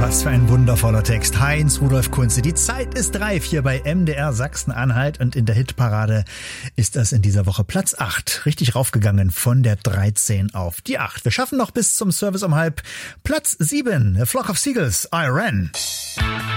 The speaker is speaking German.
Was für ein wundervoller Text. Heinz Rudolf Kunze. Die Zeit ist reif hier bei MDR Sachsen-Anhalt und in der Hitparade ist das in dieser Woche Platz 8. Richtig raufgegangen von der 13 auf die 8. Wir schaffen noch bis zum Service um halb. Platz 7. A Flock of Seagulls, I Ran.